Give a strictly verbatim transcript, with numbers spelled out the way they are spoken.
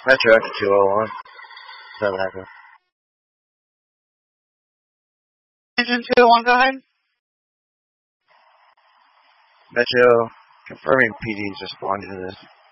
Metro X two oh one. South Africa. Engine two oh one, go ahead. Metro, confirming P D's responding to this.